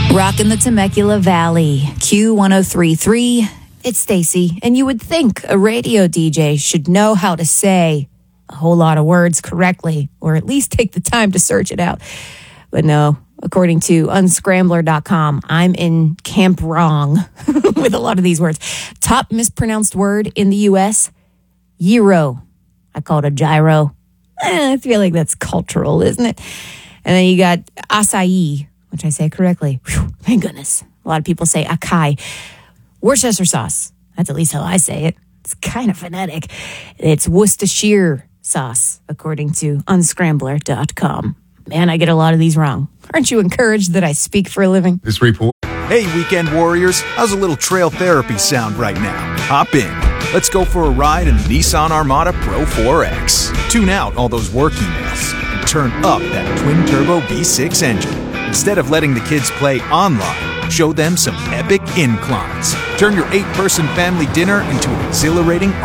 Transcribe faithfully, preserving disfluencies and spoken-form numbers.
Rockin' the Temecula Valley, Q one oh three point three. It's Stacy, and you would think a radio D J should know how to say a whole lot of words correctly, or at least take the time to search it out. But no, according to unscrambler dot com, I'm in camp wrong with a lot of these words. Top mispronounced word in the U S, gyro. I call it a gyro. Eh, I feel like that's cultural, isn't it? And then you got acai, which I say correctly. Whew, thank goodness. A lot of people say acai. Worcestershire sauce. That's at least how I say it. It's kind of phonetic. It's Worcestershire sauce, according to unscrambler dot com. Man, I get a lot of these wrong. Aren't you encouraged that I speak for a living? This report. Hey, weekend warriors. How's a little trail therapy sound right now? Hop in. Let's go for a ride in the Nissan Armada Pro four X. Tune out all those work emails and turn up that twin-turbo V six engine. Instead of letting the kids play online, show them some epic inclines. Turn your eight-person family dinner into an exhilarating